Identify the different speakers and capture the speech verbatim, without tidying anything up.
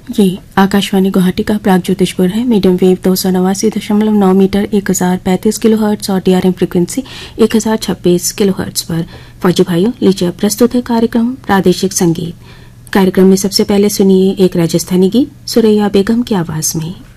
Speaker 1: ये आकाशवाणी गुवाहाटी का प्रागज्योतिषपुर है। मीडियम वेव दो सौ नवासी दशमलव नौ मीटर एक हजार पैंतीस किलो हर्ट्स और डीआरएम फ्रिक्वेंसी एक हजार छब्बीस किलो हर्ट्स पर। फौजी भाइयों, लीजिए प्रस्तुत है कार्यक्रम प्रादेशिक संगीत। कार्यक्रम में सबसे पहले सुनिए एक राजस्थानी गीत सुरैया बेगम की आवाज में।